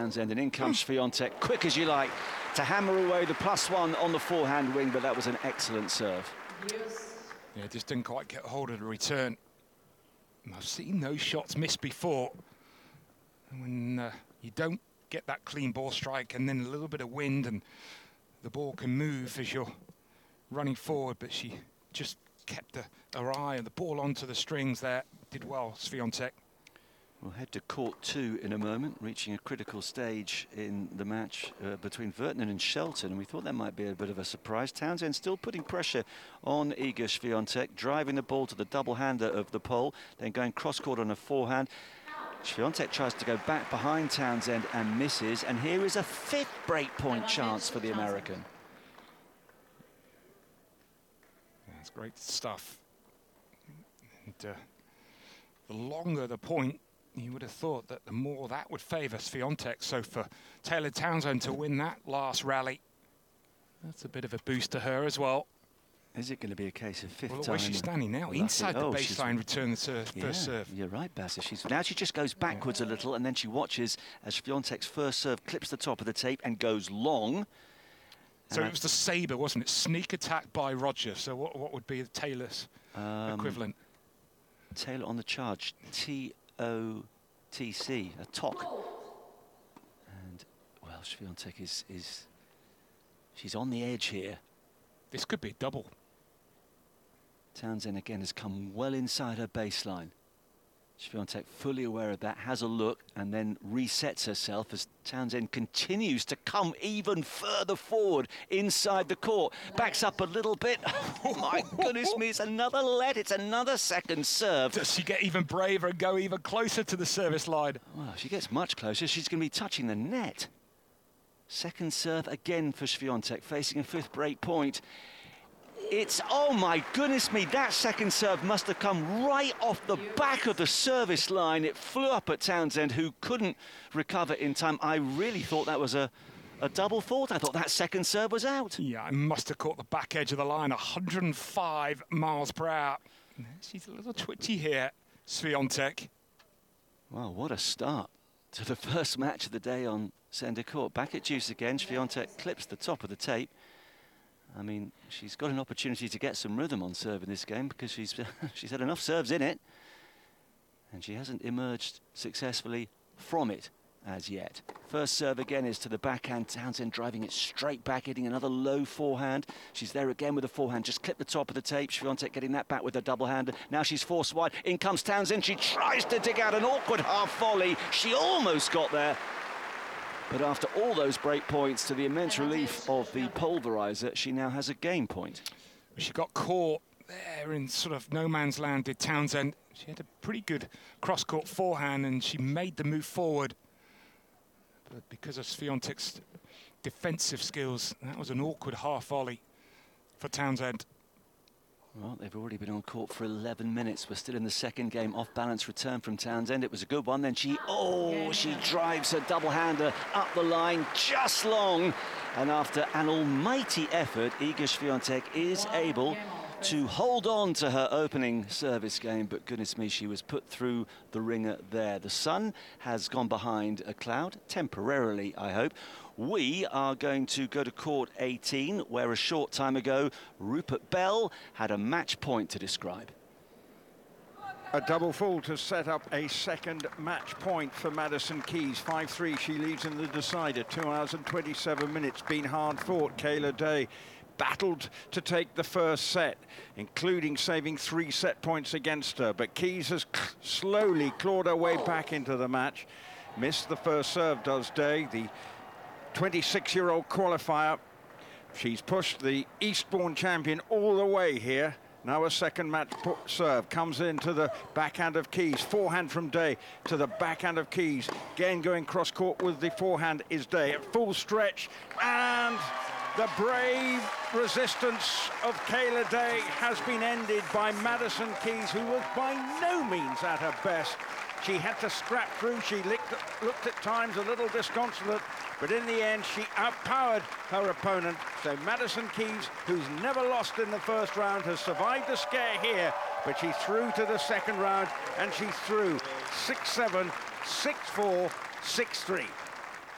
Townsend, and in comes Swiatek, quick as you like, to hammer away the +1 on the forehand wing, but that was an excellent serve. Yeah, just didn't quite get hold of the return. I've seen those shots missed before. When you don't get that clean ball strike and then a little bit of wind and the ball can move as you're running forward, but she just kept her eye and the ball onto the strings there. Did well, Swiatek. We'll head to court 2 in a moment, reaching a critical stage in the match between Virtanen and Shelton. We thought that might be a bit of a surprise. Townsend still putting pressure on Iga Swiatek, driving the ball to the double-hander of the pole, then going cross-court on a forehand. Swiatek tries to go back behind Townsend and misses, and here is a 5th break-point chance for the American. That's great stuff. And, the longer the point, you would have thought that the more that would favour Swiatek. So for Taylor Townsend to win that last rally, that's a bit of a boost to her as well. Is it going to be a case of 5th time? Where's she standing now? Inside the baseline, return the first serve. You're right, Bassett. Now she just goes backwards a little, and then she watches as Swiatek's first serve clips the top of the tape and goes long. So it was the sabre, wasn't it? Sneak attack by Roger. So what would be Taylor's equivalent? Taylor on the charge, TOTC, a TOC. And, well, Swiatek she's on the edge here. This could be a double. Townsend again has come well inside her baseline. Swiatek fully aware of that, has a look and then resets herself as Townsend continues to come even further forward inside the court. Backs up a little bit. Oh my goodness me, it's another let, it's another second serve. Does she get even braver and go even closer to the service line? Well, she gets much closer. She's going to be touching the net. Second serve again for Swiatek, facing a 5th break point. It's, oh my goodness me, that second serve must have come right off the back of the service line. It flew up at Townsend, who couldn't recover in time. I really thought that was a double fault. I thought that second serve was out. Yeah, I must have caught the back edge of the line, 105 miles per hour. She's a little twitchy here, Swiatek. Well, what a start to the first match of the day on centre court. Back at deuce again, Swiatek clips the top of the tape. I mean, she's got an opportunity to get some rhythm on serve in this game because she's had enough serves in it, and she hasn't emerged successfully from it as yet. First serve again is to the backhand. Townsend driving it straight back, hitting another low forehand. She's there again with the forehand, just clipped the top of the tape. Swiatek getting that back with a double-hander. Now she's forced wide. In comes Townsend. She tries to dig out an awkward half volley. She almost got there. But after all those break points, to the immense relief of the pulverizer, she now has a game point. She got caught there in sort of no man's land, did Townsend. She had a pretty good cross-court forehand and she made the move forward. But because of Swiatek's defensive skills, that was an awkward half volley for Townsend. Well, they've already been on court for 11 minutes. We're still in the second game. Off-balance return from Townsend. It was a good one. Then she drives her double-hander up the line just long. And after an almighty effort, Iga Swiatek is able to hold on to her opening service game. But goodness me, she was put through the ringer there. The sun has gone behind a cloud, temporarily, I hope. We are going to go to court 18, where a short time ago, Rupert Bell had a match point to describe. A double fault to set up a second match point for Madison Keys. 5-3, she leads in the decider. 2 hours and 27 minutes, been hard fought. Kayla Day battled to take the first set, including saving 3 set points against her. But Keys has slowly clawed her way back into the match. Missed the first serve, does Day, the 26-year-old qualifier. She's pushed the Eastbourne champion all the way here. Now a second match serve comes into the backhand of Keys. Forehand from Day to the backhand of Keys. Again going cross-court with the forehand is Day at full stretch. And the brave resistance of Kayla Day has been ended by Madison Keys, who was by no means at her best. She had to scrap through. She looked at times a little disconsolate, but in the end, she outpowered her opponent. So Madison Keys, who's never lost in the first round, has survived the scare here, but she's through to the second round, and she's through 6-7, 6-4, 6-3.